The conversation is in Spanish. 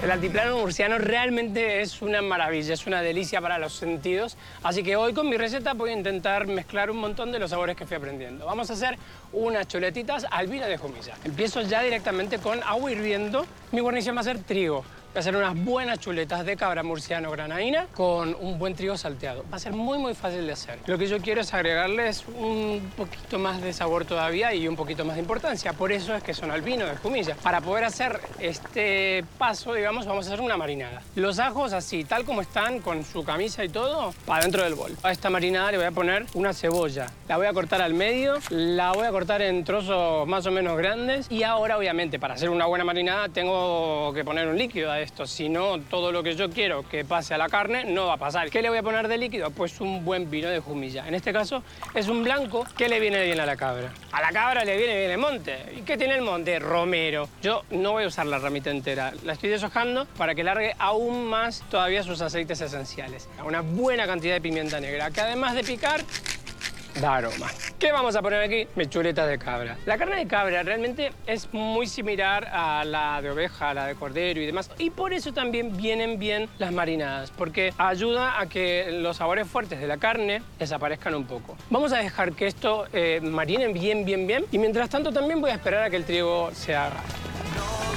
El altiplano murciano realmente es una maravilla, es una delicia para los sentidos. Así que hoy con mi receta voy a intentar mezclar un montón de los sabores que fui aprendiendo. Vamos a hacer unas chuletitas al vino de Jumilla. Empiezo ya directamente con agua hirviendo. Mi guarnición va a ser trigo. Voy a hacer unas buenas chuletas de cabra murciano granaína con un buen trigo salteado. Va a ser muy fácil de hacer. Lo que yo quiero es agregarles un poquito más de sabor todavía y un poquito más de importancia. Por eso es que son al vino de Jumilla. Para poder hacer este paso, digamos, vamos a hacer una marinada. Los ajos así, tal como están, con su camisa y todo, para dentro del bol. A esta marinada le voy a poner una cebolla. La voy a cortar al medio, la voy a cortar en trozos más o menos grandes. Y ahora, obviamente, para hacer una buena marinada, tengo que poner un líquido a esto, si no, todo lo que yo quiero que pase a la carne no va a pasar. ¿Qué le voy a poner de líquido? Pues un buen vino de Jumilla. En este caso es un blanco que le viene bien a la cabra. A la cabra le viene bien el monte. ¿Y qué tiene el monte? Romero. Yo no voy a usar la ramita entera. La estoy deshojando para que largue aún más todavía sus aceites esenciales. Una buena cantidad de pimienta negra, que además de picar, da aroma. ¿Qué vamos a poner aquí? Mis chuletas de cabra. La carne de cabra realmente es muy similar a la de oveja, a la de cordero y demás. Y por eso también vienen bien las marinadas, porque ayuda a que los sabores fuertes de la carne desaparezcan un poco. Vamos a dejar que esto marine bien. Y mientras tanto también voy a esperar a que el trigo se haga.